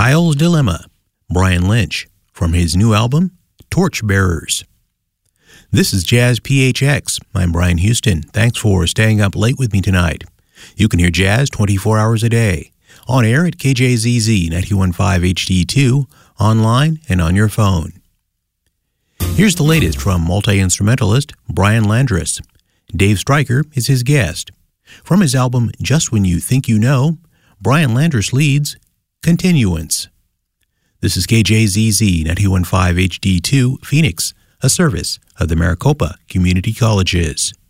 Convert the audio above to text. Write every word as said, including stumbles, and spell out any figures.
Kyle's Dilemma, Brian Lynch, from his new album, Torchbearers. This is Jazz P H X. I'm Brian Houston. Thanks for staying up late with me tonight. You can hear jazz twenty-four hours a day, on air at K J Z Z ninety-one point five H D two, online and on your phone. Here's the latest from multi-instrumentalist Brian Landrus. Dave Stryker is his guest. From his album Just When You Think You Know, Brian Landrus leads Continuance. This is K J Z Z ninety-one point five H D two, Phoenix, a service of the Maricopa Community Colleges.